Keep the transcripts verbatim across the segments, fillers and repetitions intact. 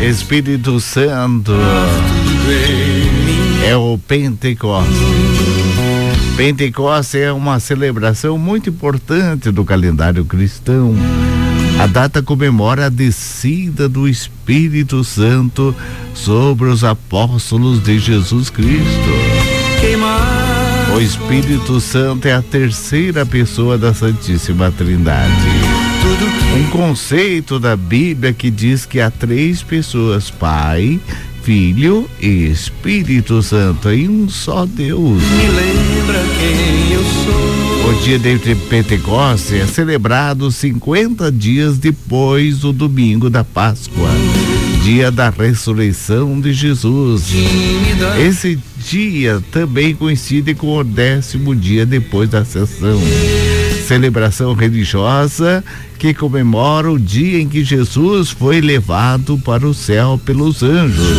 Espírito Santo é o Pentecostes. Pentecostes é uma celebração muito importante do calendário cristão. A data comemora a descida do Espírito Santo sobre os apóstolos de Jesus Cristo. O Espírito Santo é a terceira pessoa da Santíssima Trindade. Um conceito da Bíblia que diz que há três pessoas: Pai, Filho e Espírito Santo, em um só Deus. Me lembra quem eu sou. O dia de Pentecostes é celebrado cinquenta dias depois do domingo da Páscoa, dia da ressurreição de Jesus. Esse dia também coincide com o décimo dia depois da Ascensão, celebração religiosa que comemora o dia em que Jesus foi levado para o céu pelos anjos.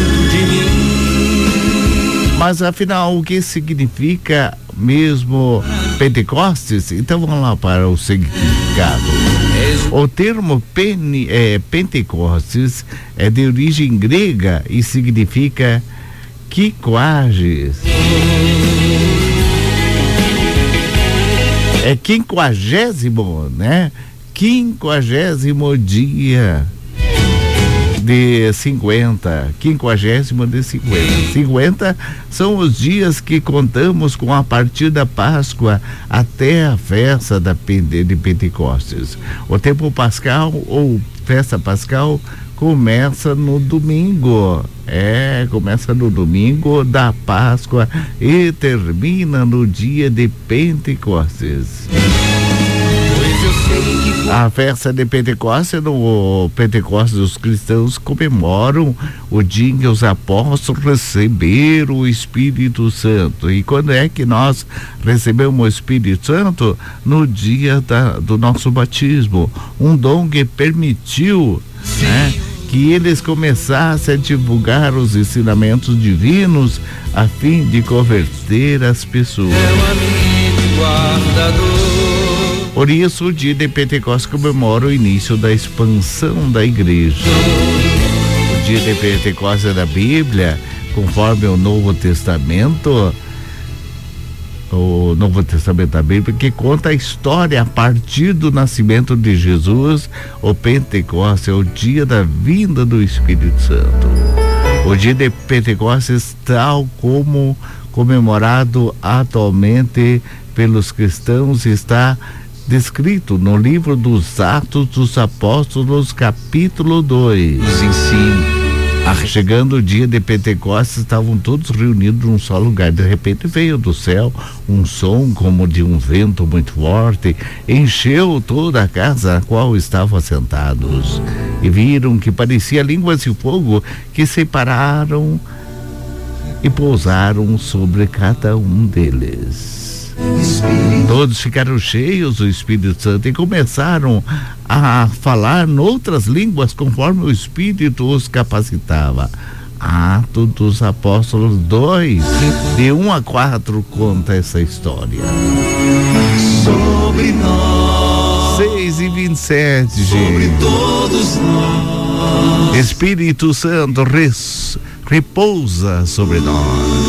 Mas afinal, o que significa mesmo Pentecostes? Então vamos lá para o significado. O termo pen, é, Pentecostes é de origem grega e significa quinquages. É quinquagésimo, né? Quinquagésimo dia de cinquenta. Quinquagésimo de cinquenta. cinquenta são os dias que contamos com a partir da Páscoa até a festa da, de Pentecostes. O tempo pascal ou festa pascal começa no domingo. É, começa no domingo da Páscoa e termina no dia de Pentecostes. A festa de Pentecostes, no Pentecostes, os cristãos comemoram o dia em que os apóstolos receberam o Espírito Santo. E quando é que nós recebemos o Espírito Santo? No dia da, do nosso batismo. Um dom que permitiu, né, que eles começassem a divulgar os ensinamentos divinos a fim de converter as pessoas. Por isso, o dia de Pentecostes comemora o início da expansão da igreja. O dia de Pentecostes da Bíblia, conforme o Novo Testamento, o Novo Testamento da Bíblia, que conta a história a partir do nascimento de Jesus. O Pentecostes é o dia da vinda do Espírito Santo. O dia de Pentecostes, tal como comemorado atualmente pelos cristãos, está descrito no livro dos Atos dos Apóstolos, capítulo dois. Nos ensina. Chegando o dia de Pentecostes, estavam todos reunidos num só lugar. De repente veio do céu um som como de um vento muito forte, encheu toda a casa na qual estavam assentados, e viram que parecia línguas de fogo que separaram e pousaram sobre cada um deles. Todos ficaram cheios do Espírito Santo e começaram a falar noutras línguas conforme o Espírito os capacitava. Atos dos Apóstolos dois, de um a quatro, conta essa história. Sobre nós, seis e vinte e sete, sobre gente. todos nós, Espírito Santo res, repousa sobre nós.